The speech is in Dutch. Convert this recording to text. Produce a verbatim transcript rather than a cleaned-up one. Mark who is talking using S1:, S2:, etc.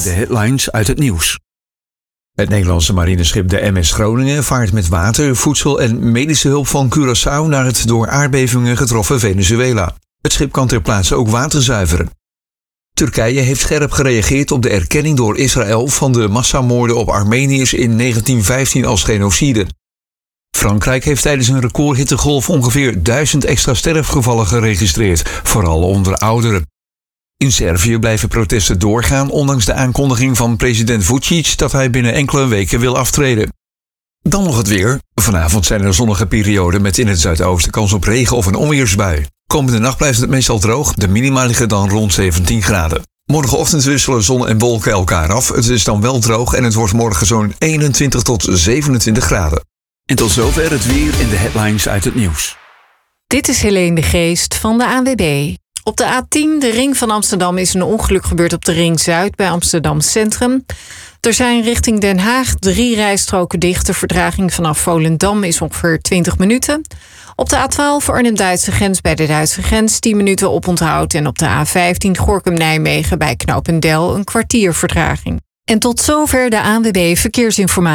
S1: De headlines uit het nieuws. Het Nederlandse marineschip de M S Groningen vaart met water, voedsel en medische hulp van Curaçao naar het door aardbevingen getroffen Venezuela. Het schip kan ter plaatse ook water zuiveren. Turkije heeft scherp gereageerd op de erkenning door Israël van de massamoorden op Armeniërs in negentien vijftien als genocide. Frankrijk heeft tijdens een recordhittegolf ongeveer duizend extra sterfgevallen geregistreerd, vooral onder ouderen. In Servië blijven protesten doorgaan, ondanks de aankondiging van president Vučić dat hij binnen enkele weken wil aftreden. Dan nog het weer. Vanavond zijn er zonnige perioden met in het zuidoosten kans op regen of een onweersbui. Komende nacht blijft het meestal droog, de minima liggen dan rond zeventien graden. Morgenochtend wisselen zon en wolken elkaar af, het is dan wel droog en het wordt morgen zo'n eenentwintig tot zevenentwintig graden. En tot zover het weer en de headlines uit het nieuws.
S2: Dit is Helene de Geest van de A N W B. Op de A tien, de ring van Amsterdam, is een ongeluk gebeurd op de ring Zuid bij Amsterdam Centrum. Er zijn richting Den Haag drie rijstroken dicht. De vertraging vanaf Volendam is ongeveer twintig minuten. Op de A twaalf Arnhem-Duitse grens bij de Duitse grens tien minuten oponthoud. En op de A vijftien Gorinchem-Nijmegen bij Knopendel een kwartier vertraging. En tot zover de A N W B Verkeersinformatie.